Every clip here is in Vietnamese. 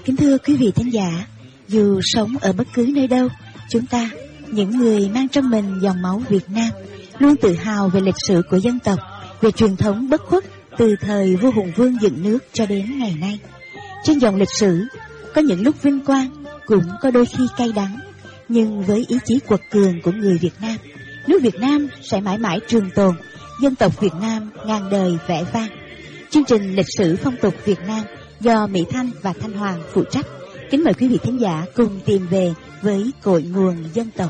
Kính thưa quý vị thính giả, dù sống ở bất cứ nơi đâu, chúng ta, những người mang trong mình dòng máu Việt Nam, luôn tự hào về lịch sử của dân tộc, về truyền thống bất khuất từ thời vua Hùng Vương dựng nước cho đến ngày nay. Trên dòng lịch sử, có những lúc vinh quang, cũng có đôi khi cay đắng, nhưng với ý chí quật cường của người Việt Nam, nước Việt Nam sẽ mãi mãi trường tồn, dân tộc Việt Nam ngàn đời vẻ vang. Chương trình Lịch sử phong tục Việt Nam do Mỹ Thanh và Thanh Hoàng phụ trách. Kính mời quý vị thính giả cùng tìm về với cội nguồn dân tộc.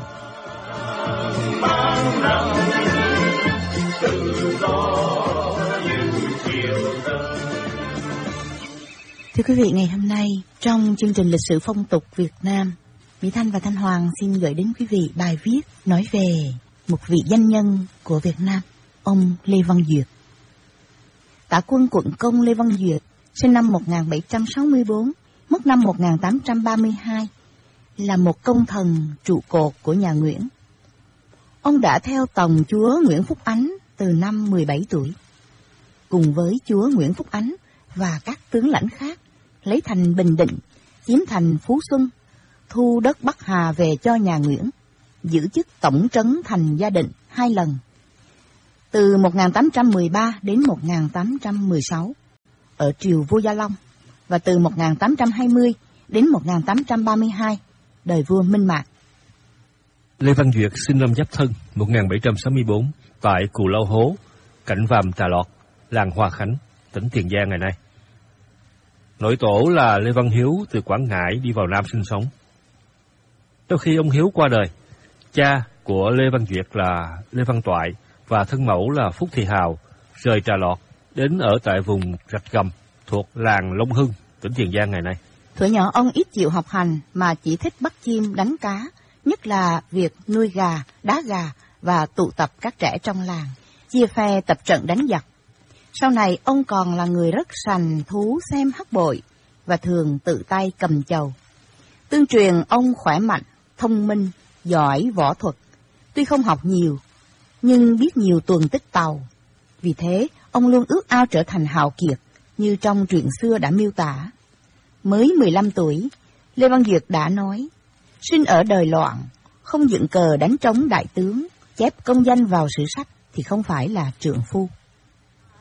Thưa quý vị, ngày hôm nay trong chương trình Lịch sử phong tục Việt Nam, Mỹ Thanh và Thanh Hoàng xin gửi đến quý vị bài viết nói về một vị danh nhân của Việt Nam, ông Lê Văn Duyệt. Tả quân quận công Lê Văn Duyệt, sinh năm 1764, mất năm 1832, là một công thần trụ cột của nhà Nguyễn. Ông đã theo tòng chúa Nguyễn Phúc Ánh từ năm 17 tuổi. Cùng với chúa Nguyễn Phúc Ánh và các tướng lãnh khác, lấy thành Bình Định, chiếm thành Phú Xuân, thu đất Bắc Hà về cho nhà Nguyễn, giữ chức tổng trấn thành Gia Định 2 lần, từ 1813 đến 1816, ở triều vua Gia Long, và từ 1820 đến 1832, đời vua Minh Mạc. Lê Văn Duyệt sinh năm Giáp Thân 1764 tại Cù Lao Hố, Cảnh Vàm Trà Lọt, làng Hoa Khánh, tỉnh Tiền Giang ngày nay. Nội tổ là Lê Văn Hiếu từ Quảng Ngãi đi vào Nam sinh sống. Sau khi ông Hiếu qua đời, cha của Lê Văn Duyệt là Lê Văn Toại và thân mẫu là Phúc Thị Hào rời Trà Lọt đến ở tại vùng Rạch Gầm thuộc làng Long Hưng, tỉnh Tiền Giang ngày nay. Thuở nhỏ ông ít chịu học hành mà chỉ thích bắt chim đánh cá, nhất là việc nuôi gà, đá gà và tụ tập các trẻ trong làng, chia phe tập trận đánh giặc. Sau này ông còn là người rất sành thú xem hắc bội và thường tự tay cầm chầu. Tương truyền ông khỏe mạnh, thông minh, giỏi võ thuật. Tuy không học nhiều, nhưng biết nhiều tuần tích tàu. Vì thế, ông luôn ước ao trở thành hào kiệt, như trong truyện xưa đã miêu tả. Mới 15 tuổi, Lê Văn Duyệt đã nói, sinh ở đời loạn, không dựng cờ đánh trống đại tướng, chép công danh vào sử sách thì không phải là trượng phu.